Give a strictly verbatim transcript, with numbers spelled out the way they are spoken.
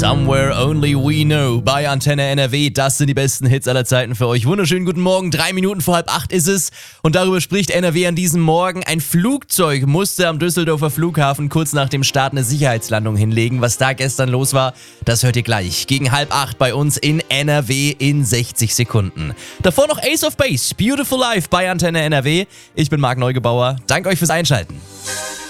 Somewhere Only We Know bei Antenne N R W. Das sind die besten Hits aller Zeiten für euch. Wunderschönen guten Morgen. Drei Minuten vor halb acht ist es. Und darüber spricht N R W an diesem Morgen. Ein Flugzeug musste am Düsseldorfer Flughafen kurz nach dem Start eine Sicherheitslandung hinlegen. Was da gestern los war, das hört ihr gleich. Gegen halb acht bei uns in N R W in sechzig Sekunden. Davor noch Ace of Base, Beautiful Life bei Antenne N R W. Ich bin Marc Neugebauer. Danke euch fürs Einschalten.